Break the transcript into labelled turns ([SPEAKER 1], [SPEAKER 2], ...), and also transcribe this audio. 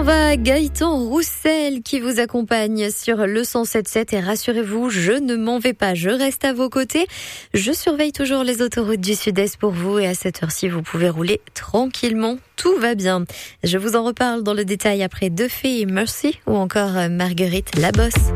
[SPEAKER 1] va, Gaëtan Roussel qui vous accompagne sur le 107.7 et rassurez-vous, je ne m'en vais pas, je reste à vos côtés. Je surveille toujours les autoroutes du Sud-Est pour vous et à cette heure-ci, vous pouvez rouler tranquillement, tout va bien. Je vous en reparle dans le détail après Deux Filles, Mercy ou encore Marguerite Labosse.